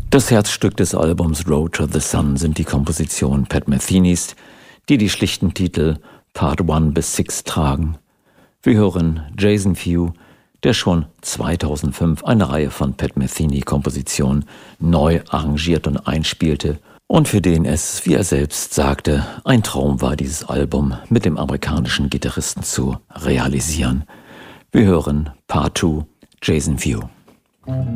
Das Herzstück des Albums Road to the Sun sind die Kompositionen Pat Metheny's, die die schlichten Titel Part 1 bis 6 tragen. Wir hören Jason Few, der schon 2005 eine Reihe von Pat Metheny-Kompositionen neu arrangiert und einspielte und für den es, wie er selbst sagte, ein Traum war, dieses Album mit dem amerikanischen Gitarristen zu realisieren. Wir hören Part 2, Jason Few.